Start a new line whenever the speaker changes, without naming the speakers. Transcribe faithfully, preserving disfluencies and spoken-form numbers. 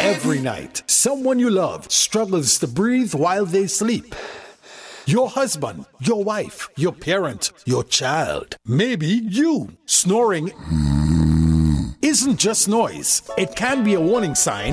Every night, someone you love struggles to breathe while they sleep. Your husband, your wife, your parent, your child, maybe you. Snoring isn't just noise. It can be a warning sign